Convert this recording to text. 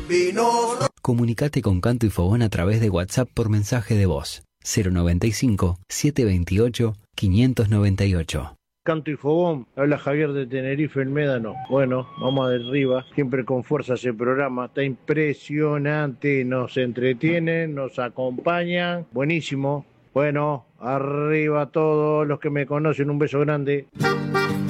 Comunicate con Canto y Fogón a través de WhatsApp por mensaje de voz. 095-728-598. Canto y Fogón, habla Javier de Tenerife, el Médano. Bueno, vamos arriba, siempre con fuerza ese programa, está impresionante, nos entretienen, nos acompañan, buenísimo. Bueno, arriba a todos los que me conocen, un beso grande.